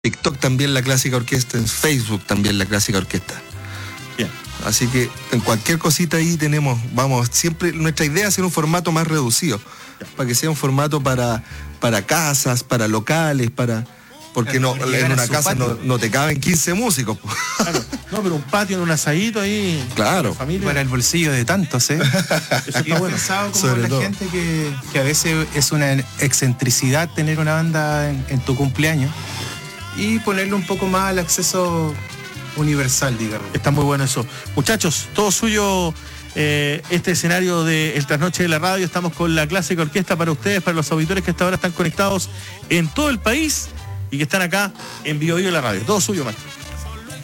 TikTok también La Clásica Orquesta, en Facebook también La Clásica Orquesta. Bien. Así que en cualquier cosita ahí tenemos, siempre nuestra idea es hacer un formato más reducido, para que sea un formato para casas, para locales, porque claro, en una casa no te caben 15 músicos. Claro. No, pero un patio en un asadito ahí. Claro. Familia. Para el bolsillo de tantos, ¿eh? Eso Y está he bueno. pensado como Sobre la todo. gente que a veces es una excentricidad tener una banda en tu cumpleaños y ponerle un poco más al acceso universal, digamos. Está muy bueno eso. Muchachos, todo suyo este escenario de El Trasnoche de la Radio. Estamos con La Clásica Orquesta para ustedes, para los auditores que hasta ahora están conectados en todo el país y que están acá en Bio Bio la Radio. Todo suyo, maestro.